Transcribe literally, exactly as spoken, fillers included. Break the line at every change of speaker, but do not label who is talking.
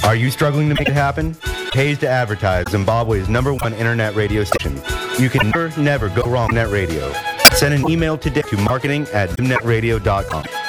Are you struggling to make it happen? Pays to Advertise, Zimbabwe's number one internet radio station. You can never, never go wrong with net radio. Send an email today to marketing at zimnetradio dot com.